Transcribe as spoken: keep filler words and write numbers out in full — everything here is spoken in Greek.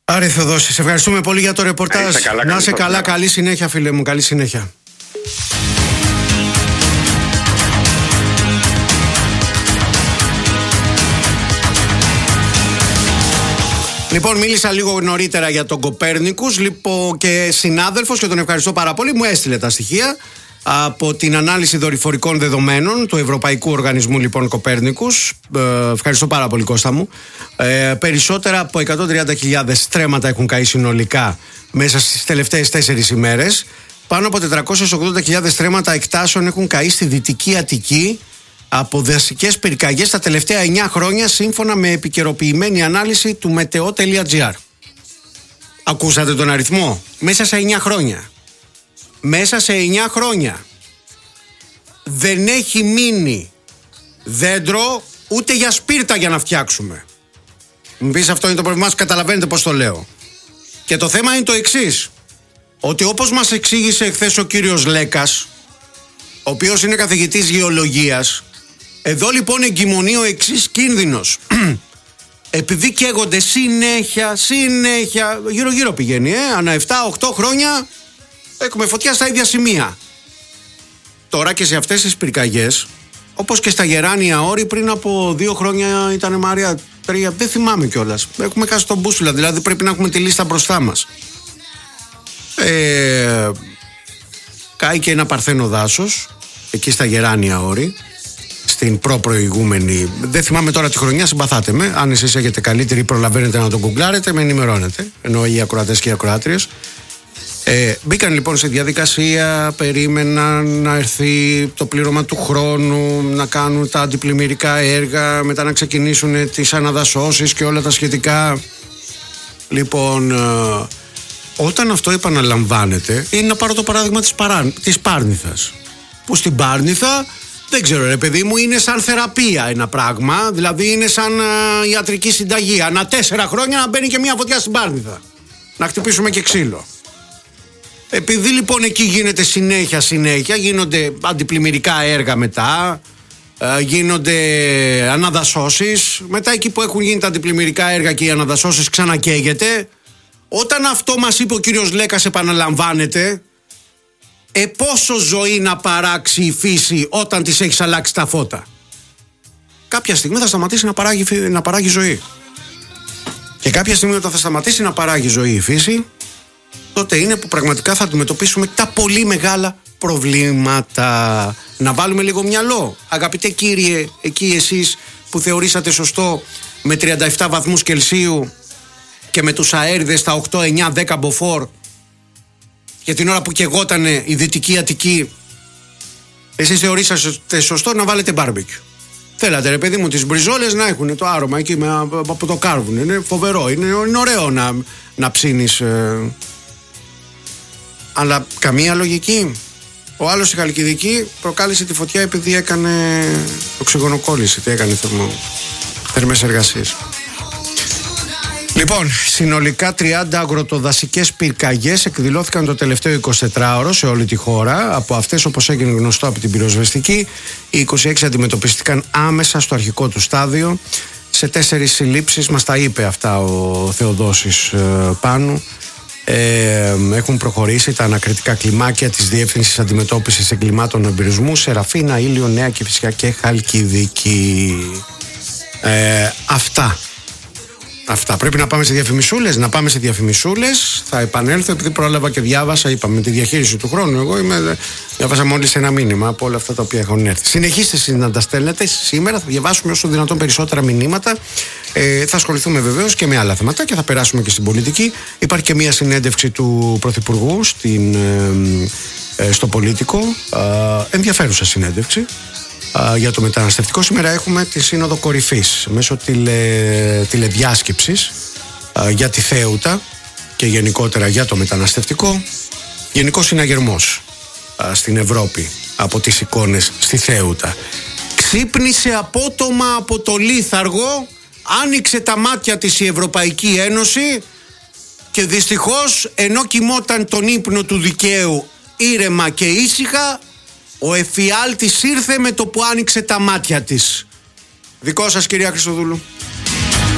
Άρη Θεοδόση, σε ευχαριστούμε πολύ για το ρεπορτάζ. Καλά, να είσαι καλά, καλή συνέχεια φίλε μου, καλή συνέχεια. Λοιπόν, μίλησα λίγο νωρίτερα για τον Κοπέρνικους, λοιπόν, και συνάδελφος, και τον ευχαριστώ πάρα πολύ, μου έστειλε τα στοιχεία από την ανάλυση δορυφορικών δεδομένων του Ευρωπαϊκού Οργανισμού, λοιπόν, Κοπέρνικους. Ε, ευχαριστώ πάρα πολύ, Κώστα μου. Ε, περισσότερα από εκατόν τριάντα χιλιάδες στρέμματα έχουν καεί συνολικά μέσα στις τελευταίες τέσσερις ημέρες. Πάνω από τετρακόσιες ογδόντα χιλιάδες στρέμματα εκτάσεων έχουν καεί στη Δυτική Αττική από δασικές πυρκαγιές τα τελευταία εννιά χρόνια, σύμφωνα με επικαιροποιημένη ανάλυση του μετεό τελεία τζι άρ. Ακούσατε τον αριθμό? Μέσα σε εννιά χρόνια. Μέσα σε εννιά χρόνια δεν έχει μείνει δέντρο ούτε για σπίρτα για να φτιάξουμε. Μου πεις αυτό είναι το πρόβλημά σου, καταλαβαίνετε πως το λέω. Και το θέμα είναι το εξής, ότι όπως μας εξήγησε εχθές ο κύριος Λέκας, ο οποίος είναι καθηγητής γεωλογίας, εδώ λοιπόν εγκυμονεί ο εξής κίνδυνος. Επειδή καίγονται συνέχεια, συνέχεια, γύρω γύρω πηγαίνει, ε, ανά επτά οκτώ χρόνια έχουμε φωτιά στα ίδια σημεία. Τώρα και σε αυτές τις πυρκαγιές, όπως και στα Γεράνια Όρη πριν από δύο χρόνια ήταν Μαρία, τρία, δεν θυμάμαι κιόλας. Έχουμε χάσει τον μπούσουλα, δηλαδή πρέπει να έχουμε τη λίστα μπροστά μας. Ε, κάει και ένα παρθένο δάσος, εκεί στα Γεράνια Όρη, στην προπροηγούμενη, δεν θυμάμαι τώρα τη χρονιά, συμπαθάτε με. Αν εσείς έχετε καλύτερη, προλαβαίνετε να τον γκουγκλάρετε, με ενημερώνετε. Ενώ οι ακροατές και οι ακροάτριες. Ε, μπήκαν λοιπόν σε διαδικασία, περίμεναν να έρθει το πλήρωμα του χρόνου, να κάνουν τα αντιπλημμυρικά έργα, μετά να ξεκινήσουν τις αναδασώσεις και όλα τα σχετικά. Λοιπόν, ε, όταν αυτό επαναλαμβάνεται, είναι να πάρω το παράδειγμα της, παρά, της Πάρνηθας. Που στην Πάρνηθα, δεν ξέρω ρε παιδί μου, είναι σαν θεραπεία ένα πράγμα, δηλαδή είναι σαν ε, ιατρική συνταγή. Ανά τέσσερα χρόνια να μπαίνει και μια φωτιά στην Πάρνηθα. Να χτυπήσουμε και ξύλο. Επειδή λοιπόν εκεί γίνεται συνέχεια συνέχεια, γίνονται αντιπλημμυρικά έργα μετά, ε, γίνονται αναδασώσεις, μετά εκεί που έχουν γίνει τα αντιπλημμυρικά έργα και οι αναδασώσεις ξανακαίγεται. Όταν αυτό μας είπε ο κύριος Λέκας επαναλαμβάνεται, ε πόσο ζωή να παράξει η φύση όταν της έχεις αλλάξει τα φώτα? Κάποια στιγμή θα σταματήσει να παράγει, να παράγει ζωή. Και κάποια στιγμή όταν θα σταματήσει να παράγει ζωή η φύση, τότε είναι που πραγματικά θα αντιμετωπίσουμε τα πολύ μεγάλα προβλήματα. Να βάλουμε λίγο μυαλό. Αγαπητέ κύριε, εκεί εσείς που θεωρήσατε σωστό με τριάντα επτά βαθμούς Κελσίου και με τους αέριδες στα οκτώ, εννιά, δέκα μποφόρ, και την ώρα που καιγότανε η Δυτική Αττική, εσείς θεωρήσατε σωστό να βάλετε μπάρμπεκιου. Θέλατε ρε παιδί μου τις μπριζόλες να έχουν το άρωμα εκεί με, από το κάρβουνο. Είναι φοβερό, είναι, είναι ωραίο να, να ψήνεις, ε, αλλά καμία λογική. Ο άλλος στη Χαλκιδική προκάλεσε τη φωτιά επειδή έκανε οξυγονοκόλληση, τι έκανε θερμό, θερμές εργασίες. Λοιπόν, συνολικά τριάντα αγροτοδασικές πυρκαγιές εκδηλώθηκαν το τελευταίο εικοσιτετράωρο σε όλη τη χώρα. Από αυτές, όπως έγινε γνωστό από την πυροσβεστική, οι είκοσι έξι αντιμετωπίστηκαν άμεσα στο αρχικό του στάδιο. Σε τέσσερις συλλήψεις, μας τα είπε αυτά ο Θεοδόσης ε, Πάνου. Ε, έχουν προχωρήσει τα ανακριτικά κλιμάκια της Διεύθυνσης Αντιμετώπισης Εγκλημάτων Εμπειρισμού, Σεραφίνα, Ήλιο, Νέα Κηφισιά και Χαλκιδική. Ε, αυτά. Αυτά. Πρέπει να πάμε σε διαφημισούλες. Να πάμε σε διαφημισούλες. Θα επανέλθω επειδή πρόλαβα και διάβασα. Είπαμε τη διαχείριση του χρόνου. Εγώ είμαι, διάβασα μόλις ένα μήνυμα από όλα αυτά τα οποία έχουν έρθει. Συνεχίστε εσείς να τα στέλνετε. Σήμερα θα διαβάσουμε όσο δυνατόν περισσότερα μηνύματα. Ε, θα ασχοληθούμε βεβαίως και με άλλα θέματα και θα περάσουμε και στην πολιτική. Υπάρχει και μια συνέντευξη του Πρωθυπουργού στην, ε, ε, στο Πολίτικο. Ε, ενδιαφέρουσα συνέντευξη για το μεταναστευτικό. Σήμερα έχουμε τη Σύνοδο Κορυφής μέσω τηλε, τηλεδιάσκεψης για τη Θέουτα και γενικότερα για το μεταναστευτικό. Γενικός συναγερμός στην Ευρώπη από τις εικόνες στη Θέουτα. Ξύπνησε απότομα από το λίθαργο, άνοιξε τα μάτια της η Ευρωπαϊκή Ένωση και δυστυχώς, ενώ κοιμόταν τον ύπνο του δικαίου ήρεμα και ήσυχα, ο εφιάλτης ήρθε με το που άνοιξε τα μάτια της. Δικό σας, κυρία Χριστοδούλου.